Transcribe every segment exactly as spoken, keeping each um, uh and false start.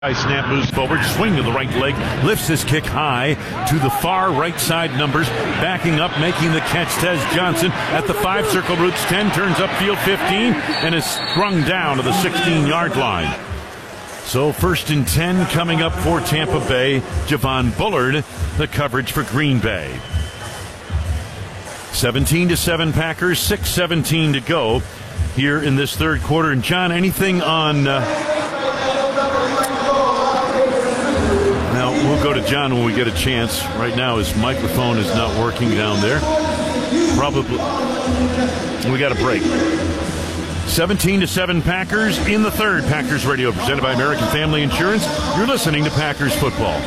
Snap moves forward, swing to the right leg, lifts his kick high to the far right side numbers, backing up, making the catch. Tez Johnson at the five, circle roots ten, turns upfield fifteen, and is sprung down to the sixteen-yard line. So first and ten coming up for Tampa Bay. Javon Bullard, the coverage for Green Bay. seventeen to seven Packers, six seventeen to go here in this third quarter. And John, anything on... Uh, We'll go to John when we get a chance. Right now his microphone is not working down there. Probably. We got a break. seventeen to seven Packers in the third. Packers Radio presented by American Family Insurance. You're listening to Packers Football.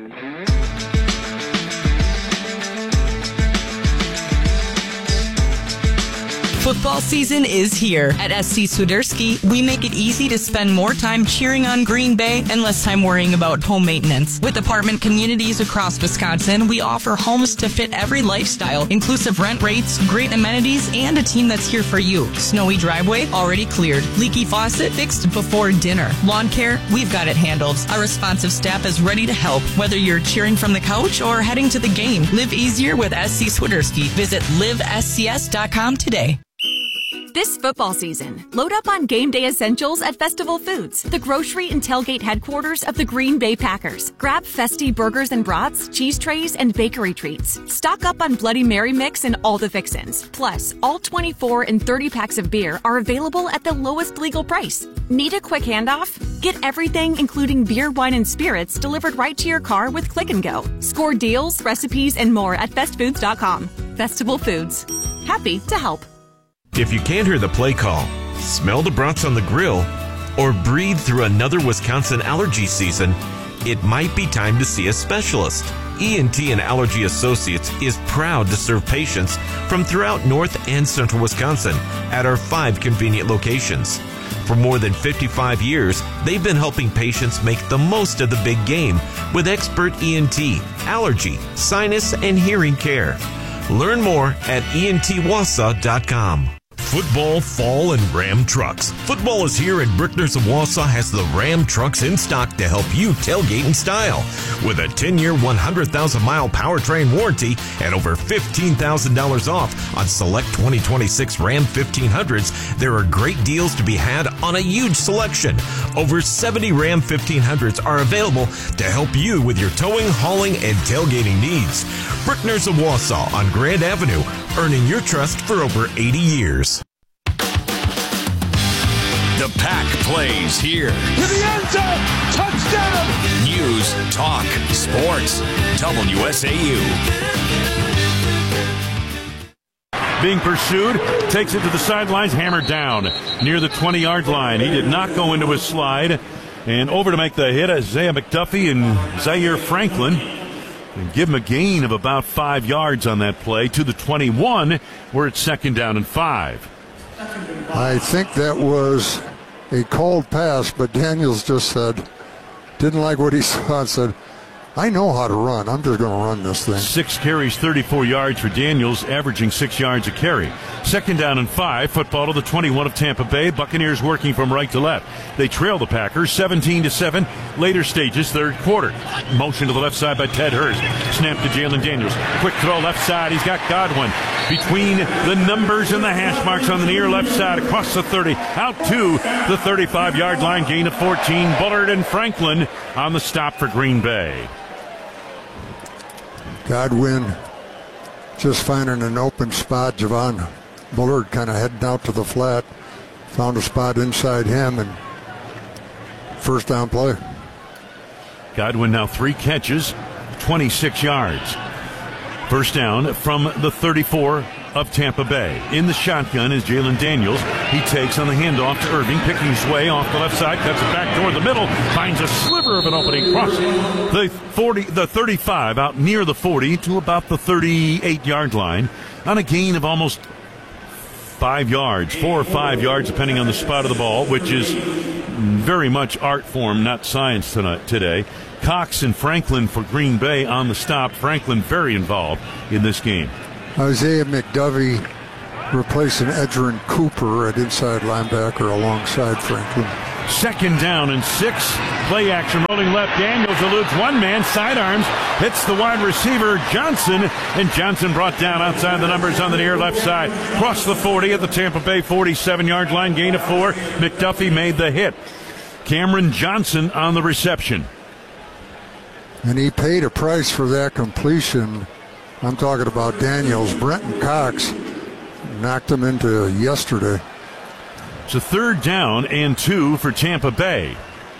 Football season is here. At S C Swiderski, we make it easy to spend more time cheering on Green Bay and less time worrying about home maintenance. With apartment communities across Wisconsin, we offer homes to fit every lifestyle, inclusive rent rates, great amenities, and a team that's here for you. Snowy driveway already cleared. Leaky faucet fixed before dinner. Lawn care, we've got it handled. Our responsive staff is ready to help. Whether you're cheering from the couch or heading to the game, live easier with S C Swiderski. Visit live S C S dot com today. This football season, load up on game day essentials at Festival Foods, the grocery and tailgate headquarters of the Green Bay Packers. Grab festy burgers and brats, cheese trays, and bakery treats. Stock up on Bloody Mary mix and all the fixins. Plus, all twenty-four and thirty packs of beer are available at the lowest legal price. Need a quick handoff? Get everything, including beer, wine, and spirits, delivered right to your car with Click and Go. Score deals, recipes, and more at fest foods dot com. Festival Foods. Happy to help. If you can't hear the play call, smell the brats on the grill, or breathe through another Wisconsin allergy season, it might be time to see a specialist. E N T and Allergy Associates is proud to serve patients from throughout North and Central Wisconsin at our five convenient locations. For more than fifty-five years, they've been helping patients make the most of the big game with expert E N T, allergy, sinus, and hearing care. Learn more at E N T Wausau dot com. Football, fall, and Ram trucks. Football is here, and Brickners of Wausau has the Ram trucks in stock to help you tailgate in style. With a ten-year, one hundred thousand mile powertrain warranty and over fifteen thousand dollars off on select twenty twenty-six Ram fifteen hundreds, there are great deals to be had on a huge selection. Over seventy Ram fifteen hundreds are available to help you with your towing, hauling, and tailgating needs. Brickners of Wausau on Grand Avenue, earning your trust for over eighty years. The Pack plays here. To the end zone. Touchdown. News, talk, sports. W S A U. Being pursued, takes it to the sidelines, hammered down near the twenty-yard line. He did not go into a slide. And over to make the hit, Isaiah McDuffie and Zaire Franklin. And give him a gain of about five yards on that play to the twenty-one, where it's second down and five. I think that was a called pass, but Daniels just said, didn't like what he saw and said, I know how to run. I'm just going to run this thing. Six carries, thirty-four yards for Daniels, averaging six yards a carry. Second down and five. Football to the twenty-one of Tampa Bay. Buccaneers working from right to left. They trail the Packers seventeen to seven. Later stages, third quarter. Motion to the left side by Ted Hurst. Snap to Jalen Daniels. Quick throw left side. He's got Godwin between the numbers and the hash marks on the near left side across the thirty. Out to the thirty-five-yard line. Gain of fourteen. Bullard and Franklin on the stop for Green Bay. Godwin just finding an open spot. Javon Bullard kind of heading out to the flat. Found a spot inside him, and first down play. Godwin now three catches, twenty-six yards. First down from the thirty-four of Tampa Bay. In the shotgun is Jalen Daniels. He takes on the handoff to Irving, picking his way off the left side, cuts it back toward the middle, finds a sliver of an opening across the forty, the thirty-five, out near the forty to about the thirty-eight-yard line on a gain of almost five yards, four or five yards, depending on the spot of the ball, which is very much art form, not science tonight, today. Cox and Franklin for Green Bay on the stop. Franklin very involved in this game. Isaiah McDuffie replacing Edgerrin Cooper at inside linebacker alongside Franklin. Second down and six Play action, rolling left. Daniels eludes one man, sidearms, hits the wide receiver, Johnson, and Johnson brought down outside the numbers on the near left side. Cross the forty at the Tampa Bay forty-seven-yard line, gain of four. McDuffie made the hit. Cameron Johnson on the reception. And he paid a price for that completion. I'm talking about Daniels. Brenton Cox knocked him into yesterday. It's a third down and two for Tampa Bay.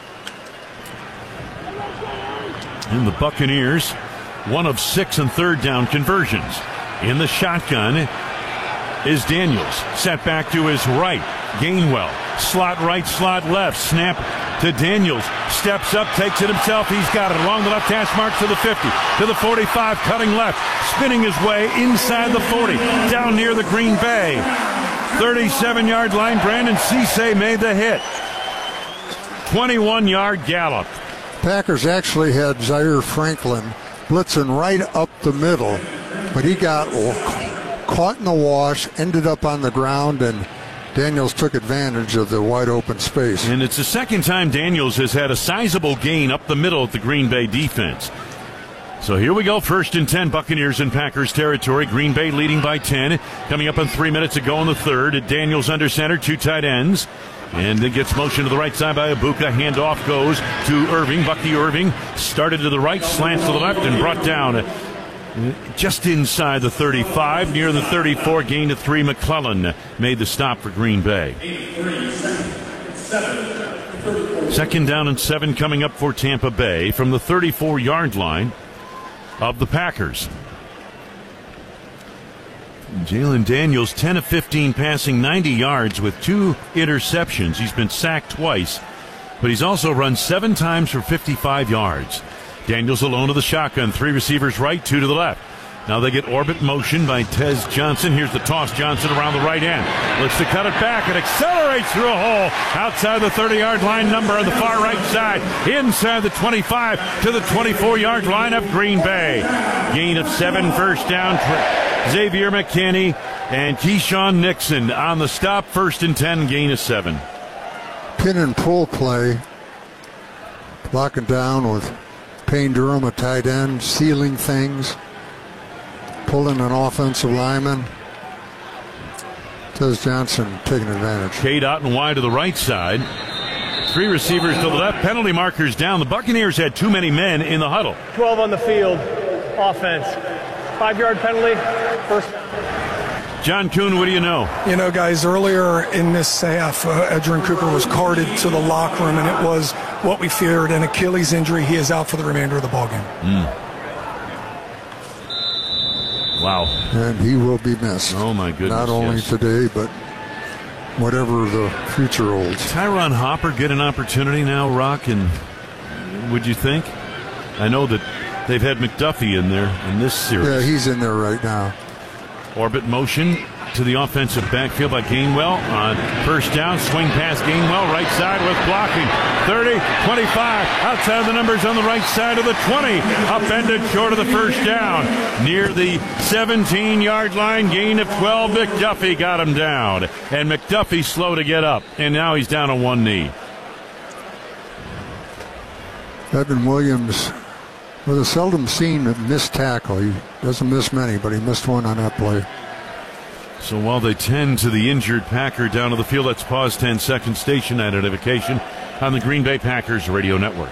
And the Buccaneers, one of six and third down conversions. In the shotgun is Daniels. Set back to his right. Gainwell. Slot right, slot left. Snap to Daniels. Steps up, takes it himself. He's got it along the left hash mark to the fifty. To the forty-five, cutting left. Spinning his way inside the forty. Down near the Green Bay thirty-seven-yard line. Brandon Cisse made the hit. twenty-one-yard gallop. Packers actually had Zaire Franklin blitzing right up the middle, but he got caught in the wash, ended up on the ground, and Daniels took advantage of the wide open space. And it's the second time Daniels has had a sizable gain up the middle of the Green Bay defense. So here we go, first and ten, Buccaneers in Packers territory. Green Bay leading by ten. Coming up on three minutes to go in the third. Daniels under center, two tight ends. And it gets motion to the right side by Ibuka. Handoff goes to Irving. Bucky Irving started to the right, slants to the left, and brought down just inside the thirty-five, near the thirty-four, gain to three. McClellan made the stop for Green Bay. Second down and seven coming up for Tampa Bay from the thirty-four-yard line of the Packers. Jalen Daniels, ten of fifteen passing, ninety yards with two interceptions. He's been sacked twice, but he's also run seven times for fifty-five yards. Daniels alone to the shotgun. Three receivers right, two to the left. Now they get orbit motion by Tez Johnson. Here's the toss. Johnson around the right end. Looks to cut it back. It accelerates through a hole outside the thirty-yard line number on the far right side. Inside the twenty-five to the twenty-four-yard line of Green Bay. Gain of seven, first down. Xavier McKinney and Keyshawn Nixon on the stop. First and ten, gain of seven. Pin and pull play. Locking down with Payne Durham, a tight end, sealing things, pulling an offensive lineman. Tez Johnson taking advantage. Cade Otton wide to the right side. Three receivers to the left. Penalty markers down. The Buccaneers had too many men in the huddle. twelve on the field. Offense. Five-yard penalty. First. John Kuhn, what do you know? You know, guys, earlier in this half, uh, Edgerrin Cooper was carted to the locker room, and it was what we feared, an Achilles injury. He is out for the remainder of the ballgame. Mm. Wow. And he will be missed. Oh, my goodness. Not only yes. today, but whatever the future holds. Tyron Hopper get an opportunity now, Rock, and would you think? I know that they've had McDuffie in there in this series. Yeah, he's in there right now. Orbit motion to the offensive backfield by Gainwell on first down. Swing past Gainwell, right side with blocking. thirty, twenty-five, outside the numbers on the right side of the twenty. Upended short of the first down. Near the seventeen-yard line, gain of twelve. McDuffie got him down. And McDuffie slow to get up. And now he's down on one knee. Evan Williams with a seldom seen missed tackle. He doesn't miss many, but he missed one on that play. So while they tend to the injured Packer down to the field, let's pause ten seconds. Station identification on the Green Bay Packers radio network.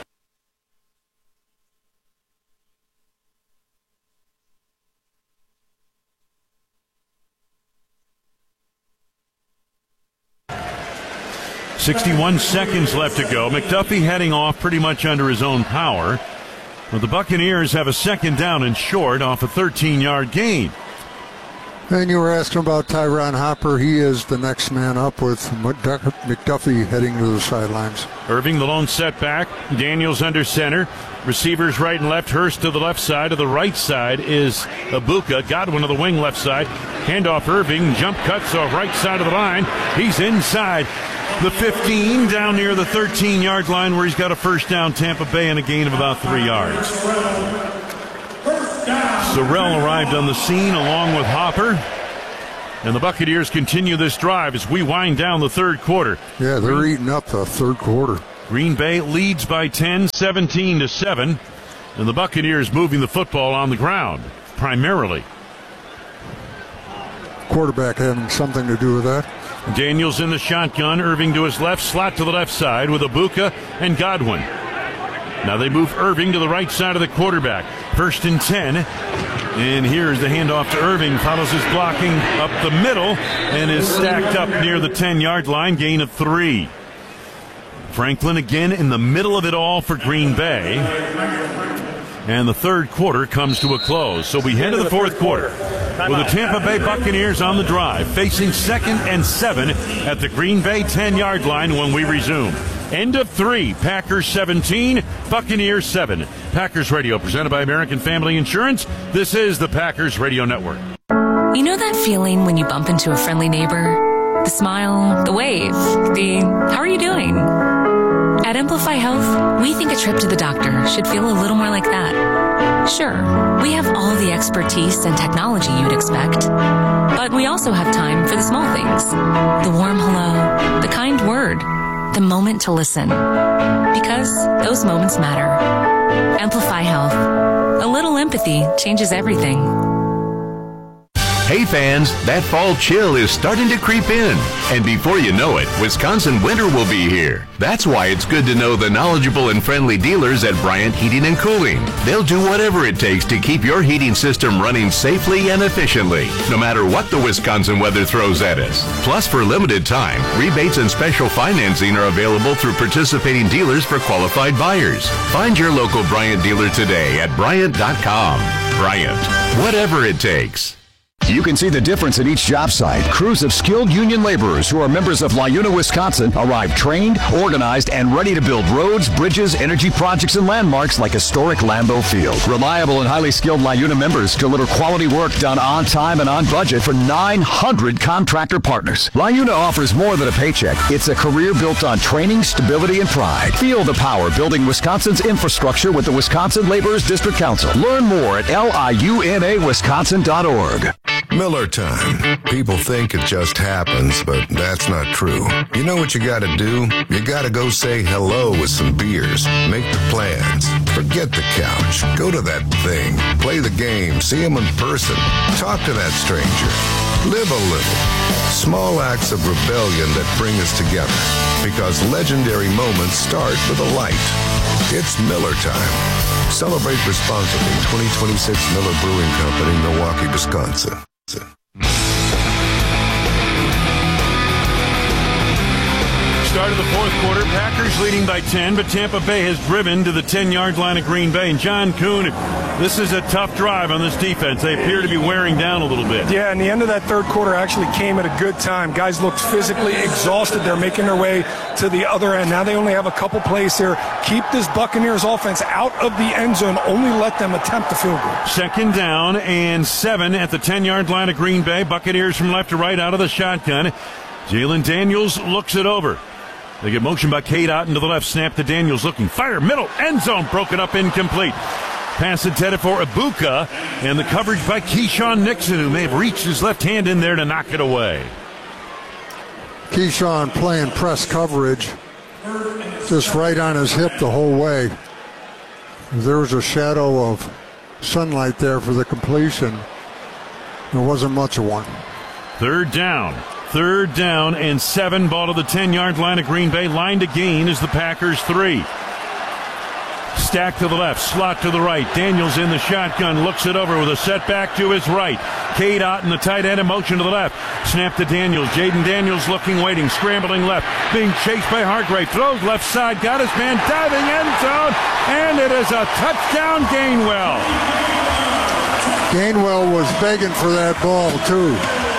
sixty-one seconds left to go. McDuffie heading off pretty much under his own power. But the Buccaneers have a second down and short off a thirteen-yard gain. And you were asking about Tyron Hopper. He is the next man up with McDuffie heading to the sidelines. Irving, the lone setback. Daniels under center. Receivers right and left. Hurst to the left side. To the right side is Ibuka. Godwin to the wing left side. Handoff Irving. Jump cuts off right side of the line. He's inside the fifteen, down near the thirteen-yard line where he's got a first down. Tampa Bay and a gain of about three yards. Sorrell arrived on the scene along with Hopper. And the Buccaneers continue this drive as we wind down the third quarter. Yeah, they're eating up the third quarter. Green Bay leads by ten, seventeen to seven, and the Buccaneers moving the football on the ground primarily. Quarterback having something to do with that. Daniels in the shotgun, Irving to his left, slot to the left side with Ibuka and Godwin. Now they move Irving to the right side of the quarterback. First and ten, and here's the handoff to Irving, follows his blocking up the middle and is stacked up near the ten-yard line, gain of three. Franklin again in the middle of it all for Green Bay. And the third quarter comes to a close. So we head to the fourth quarter with the Tampa Bay Buccaneers on the drive, facing second and seven at the Green Bay ten-yard line when we resume. End of three. Packers seventeen, Buccaneers seven. Packers Radio, presented by American Family Insurance. This is the Packers Radio Network. You know that feeling when you bump into a friendly neighbor? The smile, the wave, the how are you doing? At Amplify Health, we think a trip to the doctor should feel a little more like that. Sure, we have all the expertise and technology you'd expect, but we also have time for the small things. The warm hello, the kind word, the moment to listen. Because those moments matter. Amplify Health. A little empathy changes everything. Hey fans, that fall chill is starting to creep in. And before you know it, Wisconsin winter will be here. That's why it's good to know the knowledgeable and friendly dealers at Bryant Heating and Cooling. They'll do whatever it takes to keep your heating system running safely and efficiently, no matter what the Wisconsin weather throws at us. Plus, for limited time, rebates and special financing are available through participating dealers for qualified buyers. Find your local Bryant dealer today at Bryant dot com. Bryant, whatever it takes. You can see the difference at each job site. Crews of skilled union laborers who are members of LiUNA, Wisconsin arrive trained, organized, and ready to build roads, bridges, energy projects, and landmarks like historic Lambeau Field. Reliable and highly skilled LiUNA members deliver quality work done on time and on budget for nine hundred contractor partners. LiUNA offers more than a paycheck. It's a career built on training, stability, and pride. Feel the power building Wisconsin's infrastructure with the Wisconsin Laborers District Council. Learn more at L I U N A Wisconsin dot org. Miller time. People think it just happens, but that's not true. You know what you gotta do? You gotta go say hello with some beers. Make the plans. Forget the couch. Go to that thing. Play the game. See them in person. Talk to that stranger. Live a little. Small acts of rebellion that bring us together. Because legendary moments start with a light. It's Miller time. Celebrate responsibly. twenty twenty-six Miller Brewing Company, Milwaukee, Wisconsin. Start of the fourth quarter, Packers leading by ten, but Tampa Bay has driven to the ten-yard line of Green Bay. And John Kuhn, this is a tough drive on this defense. They appear to be wearing down a little bit. Yeah, and the end of that third quarter actually came at a good time. Guys looked physically exhausted. They're making their way to the other end. Now they only have a couple plays here. Keep this Buccaneers offense out of the end zone. Only let them attempt the field goal. Second down and seven at the ten-yard line of Green Bay. Buccaneers from left to right out of the shotgun. Jalen Daniels looks it over. They get motion by Cade Otten to the left. Snap to Daniels looking. Fire, middle, end zone. Broken up, incomplete. Pass intended for Ibuka. And the coverage by Keyshawn Nixon, who may have reached his left hand in there to knock it away. Keyshawn playing press coverage. Just right on his hip the whole way. There was a shadow of sunlight there for the completion. There wasn't much of one. Third down. Third down and seven. Ball to the ten-yard line of Green Bay. Line to gain is the Packers three. Stack to the left, slot to the right. Daniels in the shotgun, looks it over with a setback to his right. Cade Otten, the tight end, in motion to the left. Snap to Daniels. Jaden Daniels looking, waiting, scrambling left. Being chased by Hargrave. Throws left side, got his man diving end zone, and it is a touchdown, Gainwell. Gainwell was begging for that ball, too.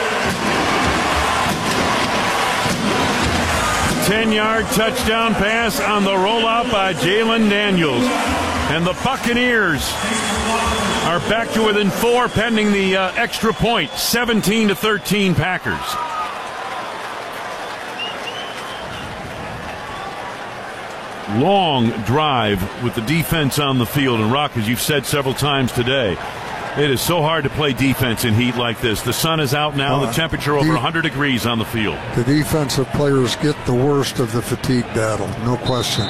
ten-yard touchdown pass on the rollout by Jalen Daniels. And the Buccaneers are back to within four pending the uh, extra point. seventeen to thirteen Packers. Long drive with the defense on the field. And Rock, as you've said several times today, It is so hard to play defense in heat like this. The sun is out now. Uh, the temperature over de- one hundred degrees on the field. The defensive players get the worst of the fatigue battle, no question.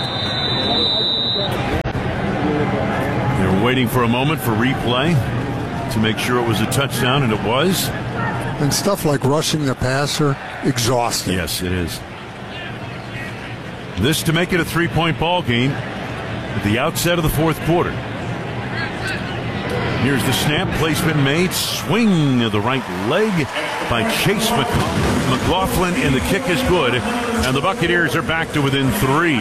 They were waiting for a moment for replay to make sure it was a touchdown, and it was. And stuff like rushing the passer, exhausting. Yes, it is. This to make it a three-point ball game at the outset of the fourth quarter. Here's the snap, placement made, swing of the right leg by Chase McLaughlin, and the kick is good, and the Buccaneers are back to within three.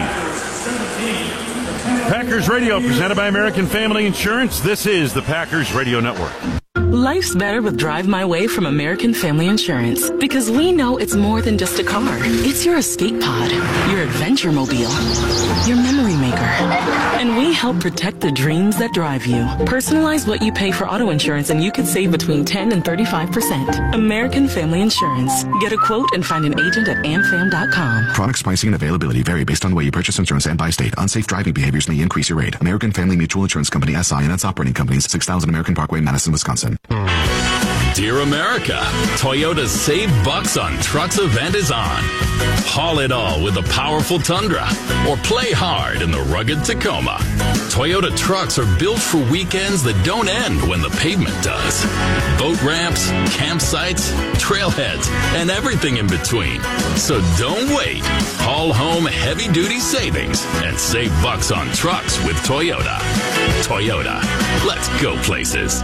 Packers Radio, presented by American Family Insurance. This is the Packers Radio Network. Life's better with Drive My Way from American Family Insurance, because we know it's more than just a car. It's your escape pod, your adventure mobile, your memory maker. And we help protect the dreams that drive you. Personalize what you pay for auto insurance and you could save between ten and thirty-five percent. American Family Insurance. Get a quote and find an agent at amfam dot com. Product pricing and availability vary based on where you purchase insurance and by state. Unsafe driving behaviors may increase your rate. American Family Mutual Insurance Company, S I and its operating companies, six thousand American Parkway, Madison, Wisconsin. Dear America, Toyota's Save Bucks on Trucks event is on. Haul it all with the powerful Tundra, or play hard in the rugged Tacoma. Toyota trucks are built for weekends that don't end when the pavement does. Boat ramps, campsites, trailheads, and everything in between. So don't wait. Haul home heavy-duty savings and save bucks on trucks with Toyota. Toyota, let's go places.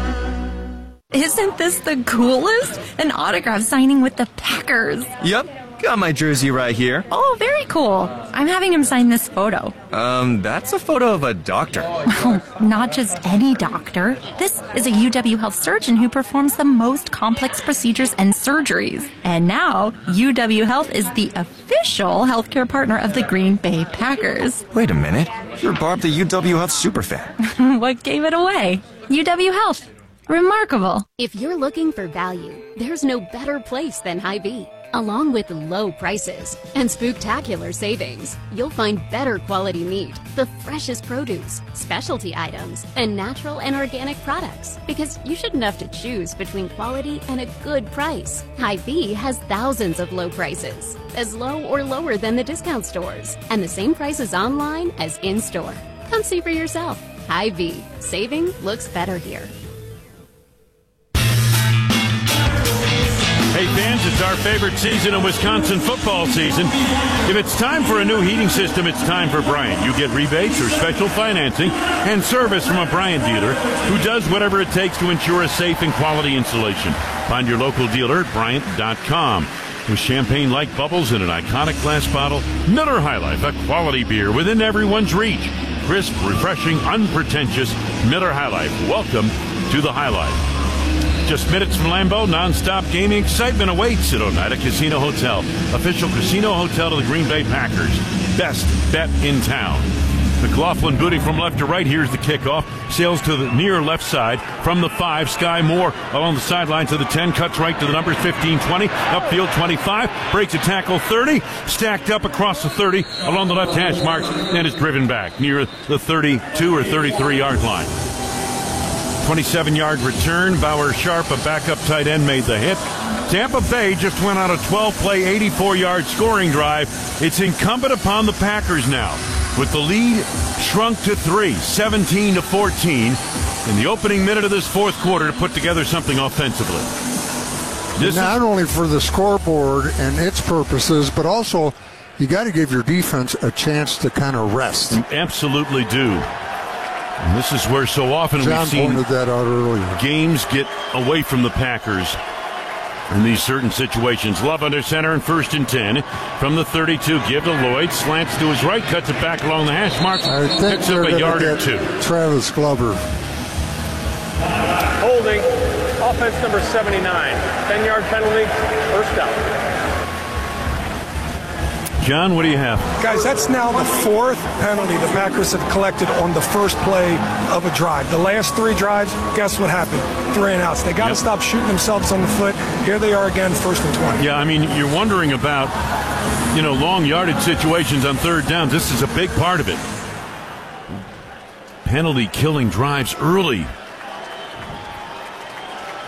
Isn't this the coolest? An autograph signing with the Packers. Yep, got my jersey right here. Oh, very cool. I'm having him sign this photo. Um, that's a photo of a doctor. Well, not just any doctor. This is a U W Health surgeon who performs the most complex procedures and surgeries. And now, U W Health is the official healthcare partner of the Green Bay Packers. Wait a minute. You're Barb, the U W Health superfan. What gave it away? U W Health. Remarkable. If you're looking for value, there's no better place than Hy-Vee. Along with low prices and spooktacular savings, you'll find better quality meat, the freshest produce, specialty items, and natural and organic products. Because you shouldn't have to choose between quality and a good price. Hy-Vee has thousands of low prices, as low or lower than the discount stores, and the same prices online as in-store. Come see for yourself. Hy-Vee. Saving looks better here. Hey fans, it's our favorite season of Wisconsin football season. If it's time for a new heating system, it's time for Bryant. You get rebates or special financing and service from a Bryant dealer who does whatever it takes to ensure a safe and quality installation. Find your local dealer at Bryant dot com. With champagne-like bubbles in an iconic glass bottle, Miller High Life, a quality beer within everyone's reach. Crisp, refreshing, unpretentious Miller High Life. Welcome to the High Life. Just minutes from Lambeau, non-stop gaming excitement awaits at Oneida Casino Hotel, official casino hotel of the Green Bay Packers. Best bet in town. McLaughlin booting from left to right. Here's the kickoff. Sails to the near left side from the five. Sky Moore along the sideline to the ten. Cuts right to the numbers fifteen, twenty. Upfield twenty-five. Breaks a tackle thirty. Stacked up across the thirty along the left hash marks and is driven back near the thirty-two or thirty-three yard line. twenty-seven yard return. Bauer Sharp, a backup tight end, made the hit. Tampa Bay just went on a twelve play, eighty-four yard scoring drive. It's incumbent upon the Packers now, with the lead shrunk to three, seventeen to fourteen, in the opening minute of this fourth quarter, to put together something offensively. This Not is- only for the scoreboard and its purposes, but also you got to give your defense a chance to kind of rest. You absolutely do. And this is where so often John we've seen pointed that out earlier. Games get away from the Packers in these certain situations. Love under center and first and ten. From the thirty-two, give to Lloyd. Slants to his right, cuts it back along the hash marks. Picks up a yard or two. Travis Glover. Holding. Offense number seventy-nine. ten yard penalty. First down. John, what do you have? Guys, that's now the fourth penalty the Packers have collected on the first play of a drive. The last three drives, guess what happened? Three and outs. They got to yep. stop shooting themselves on the foot. Here they are again, first and twenty. Yeah, I mean, you're wondering about, you know, long yardage situations on third downs. This is a big part of it. Penalty killing drives early.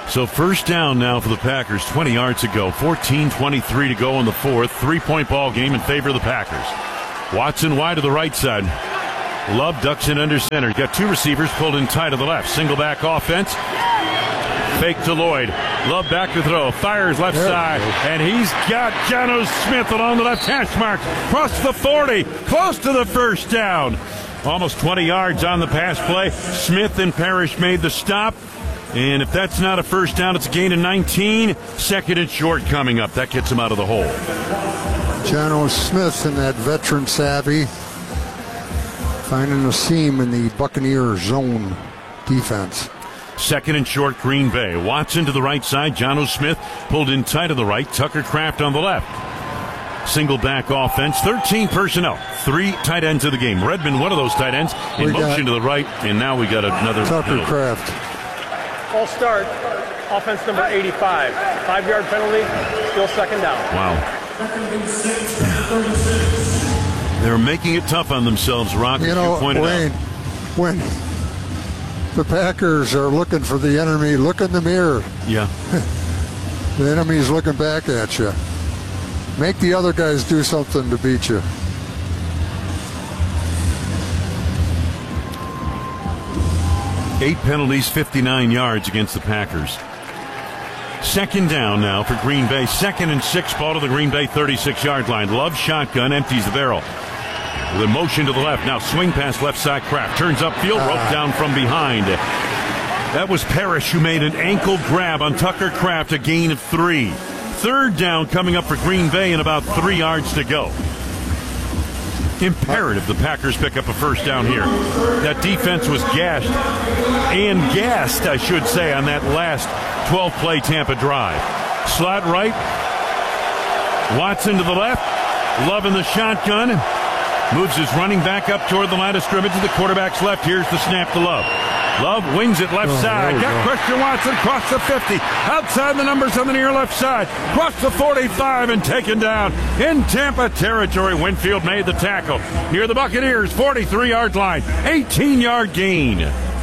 So first down now for the Packers, twenty yards to go, fourteen twenty-three to go in the fourth. Three-point ball game in favor of the Packers. Watson wide to the right side. Love ducks in under center. Got two receivers pulled in tight to the left. Single back offense. Fake to Lloyd. Love back to throw. Fires left side. And he's got Jonnu Smith along the left hash mark. Cross the forty. Close to the first down. Almost twenty yards on the pass play. Smith and Parrish made the stop. And if that's not a first down, it's a gain of nineteen. Second and short coming up. That gets him out of the hole. Jonnu Smith and that veteran savvy finding a seam in the Buccaneer zone defense. Second and short, Green Bay. Watson to the right side. Jonnu Smith pulled in tight to the right. Tucker Kraft on the left. Single back offense. thirteen personnel. Three tight ends of the game. Redmond, one of those tight ends, in we motion to the right. And now we got another. Tucker penalty. Kraft. False start. Offense number eighty-five. Five-yard penalty. Still second down. Wow. They're making it tough on themselves, Rock, you know, you pointed Wayne, out. When the Packers are looking for the enemy, look in the mirror. Yeah. The enemy's looking back at you. Make the other guys do something to beat you. Eight penalties, fifty-nine yards against the Packers. Second down now for Green Bay. Second and six, ball to the Green Bay thirty-six-yard line. Love shotgun, empties the barrel. With a motion to the left. Now swing pass left side. Kraft turns upfield, rope down from behind. That was Parrish who made an ankle grab on Tucker Kraft, a gain of three. Third down coming up for Green Bay and about three yards to go. Imperative the Packers pick up a first down here. That defense was gashed and gassed, I should say, on that last twelve-play Tampa drive. Slot right. Watson to the left. Love in the shotgun. Moves his running back up toward the line of scrimmage to the quarterback's left. Here's the snap to Love. Love wings it left oh, side. Got go. Christian Watson across the fifty. Outside the numbers on the near left side. Cross the forty-five and taken down in Tampa territory. Winfield made the tackle near the Buccaneers' forty-three-yard line. eighteen-yard gain.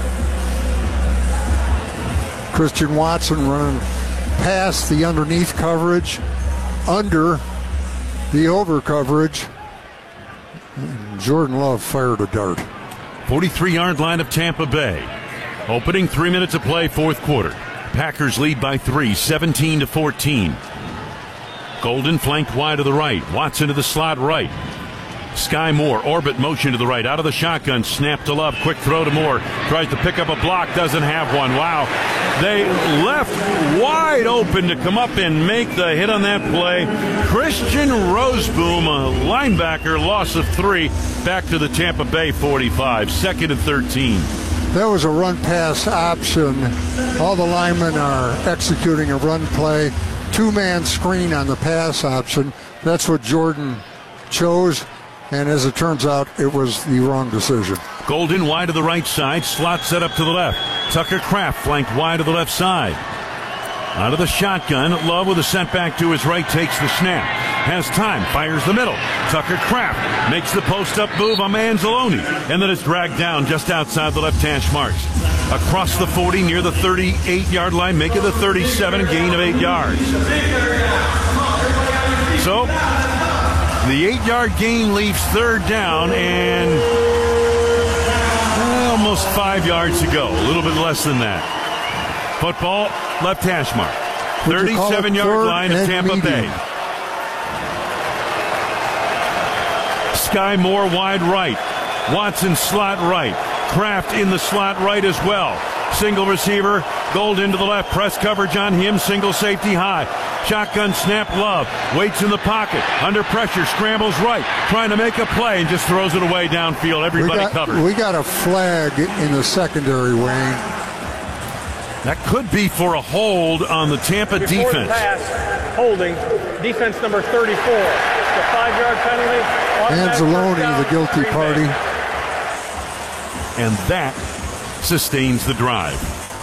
Christian Watson running past the underneath coverage, under the over coverage. Jordan Love fired a dart. forty-three-yard line of Tampa Bay. Opening three minutes of play, fourth quarter. Packers lead by three, seventeen to fourteen. Golden flanked wide to the right. Watson to the slot right. Sky Moore, orbit motion to the right. Out of the shotgun, snap to Love. Quick throw to Moore. Tries to pick up a block, doesn't have one. Wow. They left wide open to come up and make the hit on that play. Christian Roseboom, a linebacker, loss of three. Back to the Tampa Bay forty-five. Second and thirteen. That was a run-pass option. All the linemen are executing a run play. Two-man screen on the pass option. That's what Jordan chose. And as it turns out, it was the wrong decision. Golden wide to the right side. Slot set up to the left. Tucker Kraft flanked wide to the left side. Out of the shotgun, Love with a setback to his right takes the snap. Has time, fires the middle. Tucker Kraft makes the post-up move on Manzalone. And then it's dragged down just outside the left hash marks. Across the forty near the thirty-eight-yard line, make it the thirty-seven, a gain of eight yards. So the eight-yard gain leaves third down and well, almost five yards to go. A little bit less than that. Football, left hash mark. thirty-seven-yard line of Tampa Bay. Sky Moore wide right. Watson slot right. Kraft in the slot right as well. Single receiver. Golden to the left. Press coverage on him. Single safety high. Shotgun snap. Love waits in the pocket. Under pressure. Scrambles right. Trying to make a play and just throws it away downfield. Everybody we got, covered. We got a flag in the secondary, Wayne. That could be for a hold on the Tampa Before defense. The pass, holding, defense number thirty-four. The five-yard penalty. Anzalone, the guilty party. And that sustains the drive.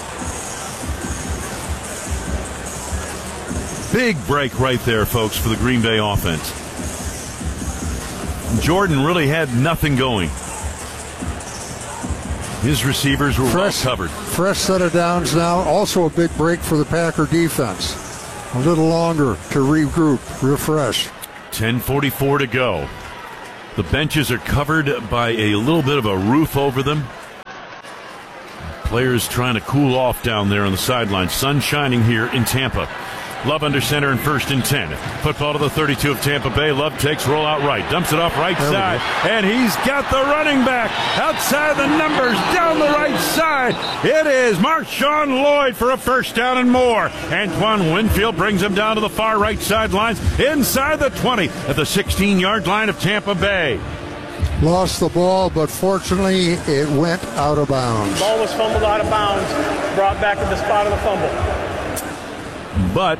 Big break right there, folks, for the Green Bay offense. Jordan really had nothing going. His receivers were fresh, well covered. Fresh set of downs now. Also a big break for the Packer defense. A little longer to regroup, refresh. ten forty-four to go. The benches are covered by a little bit of a roof over them. Players trying to cool off down there on the sideline. Sun shining here in Tampa. Love under center and first and ten. Football to the thirty-two of Tampa Bay. Love takes roll out right. Dumps it off right side. And he's got the running back outside the numbers down the right side. It is Marshawn Lloyd for a first down and more. Antoine Winfield brings him down to the far right sidelines inside the twenty at the sixteen-yard line of Tampa Bay. Lost the ball, but fortunately it went out of bounds. Ball was fumbled out of bounds. Brought back to the spot of the fumble. But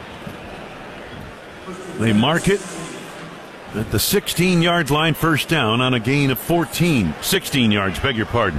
they mark it at the sixteen-yard line, first down on a gain of fourteen. sixteen yards, beg your pardon.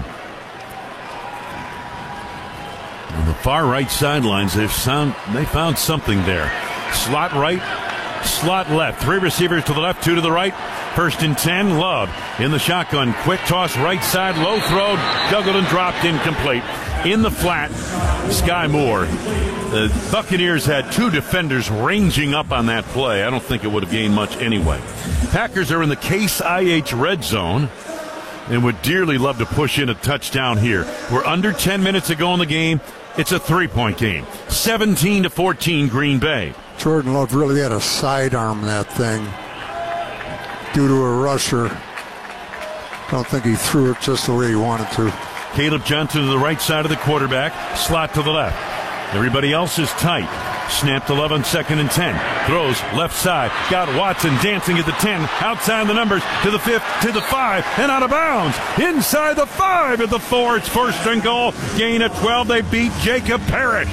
On the far right sidelines, they've found, they found something there. Slot right, slot left. Three receivers to the left, two to the right. First and ten, Love in the shotgun. Quick toss right side, low throw, juggled and dropped, incomplete. In the flat, Sky Moore. The Buccaneers had two defenders ranging up on that play. I don't think it would have gained much anyway. Packers are in the Case I H red zone and would dearly love to push in a touchdown here. We're under ten minutes to go in the game. It's a three-point game. seventeen to fourteen, Green Bay. Jordan Love really had to sidearm that thing due to a rusher. I don't think he threw it just the way he wanted to. Caleb Johnson to the right side of the quarterback, slot to the left. Everybody else is tight. Snap to Love on second and ten. Throws left side. Got Watson dancing at the ten. Outside the numbers to the fifth, to the five, and out of bounds. Inside the five at the four. It's first and goal. Gain of twelve. They beat Jacob Parrish.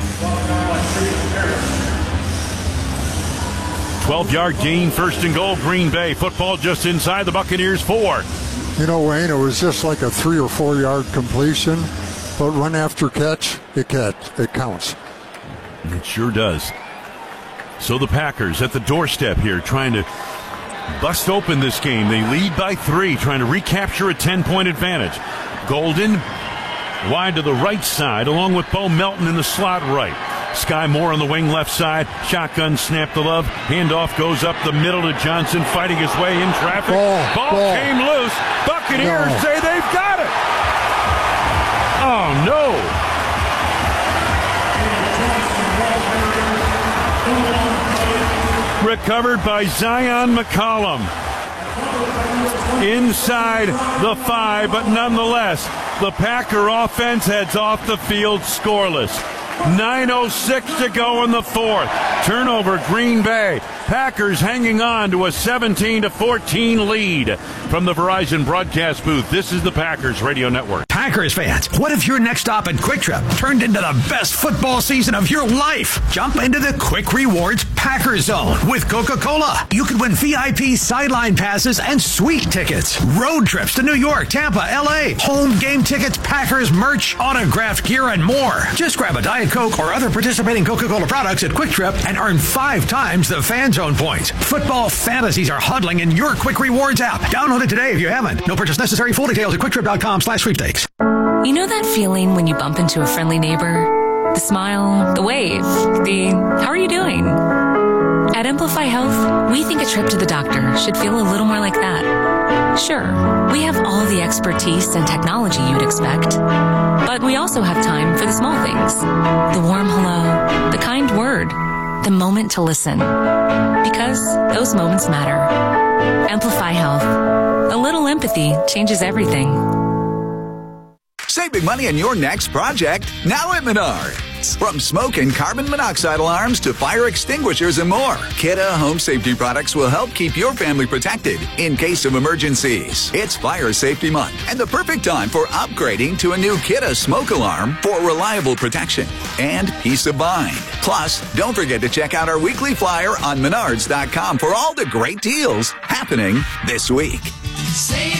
twelve-yard gain, first and goal, Green Bay. Football just inside the Buccaneers' four. You know, Wayne, it was just like a three or four yard completion, but run after catch, it catch, it counts. It sure does. So the Packers at the doorstep here, trying to bust open this game. They lead by three, trying to recapture a ten-point advantage. Golden wide to the right side, along with Bo Melton in the slot right. Sky Moore on the wing left side. Shotgun snap to Love. Handoff goes up the middle to Johnson, fighting his way in traffic. Ball, ball, ball. came loose. Buccaneers No. say they've got it. Oh, no. Recovered by Zion McCollum. Inside the five, but nonetheless, the Packer offense heads off the field scoreless. nine oh six to go in the fourth. Turnover, Green Bay. Packers hanging on to a seventeen to fourteen lead. From the Verizon broadcast booth, this is the Packers Radio Network. Packers fans, what if your next stop at Quick Trip turned into the best football season of your life? Jump into the Quick Rewards Packers Zone with Coca-Cola. You could win V I P sideline passes and suite tickets, road trips to New York, Tampa, L A, home game tickets, Packers merch, autographed gear, and more. Just grab a Diet Coke or other participating Coca-Cola products at Quick Trip and earn five times the fan zone points. Football fantasies are huddling in your Quick Rewards app. Download it today if you haven't. No purchase necessary. Full details at quicktrip.com slash sweepstakes. You know that feeling when you bump into a friendly neighbor? The smile, the wave, the how are you doing? At Amplify Health, we think a trip to the doctor should feel a little more like that. Sure, we have all the expertise and technology you'd expect, but we also have time for the small things. The warm hello, the kind word, the moment to listen. Because those moments matter. Amplify Health. A little empathy changes everything. Save big money on your next project now at Menards. From smoke and carbon monoxide alarms to fire extinguishers and more, Kidde Home Safety products will help keep your family protected in case of emergencies. It's Fire Safety Month and the perfect time for upgrading to a new Kidde smoke alarm for reliable protection and peace of mind. Plus, don't forget to check out our weekly flyer on menards dot com for all the great deals happening this week.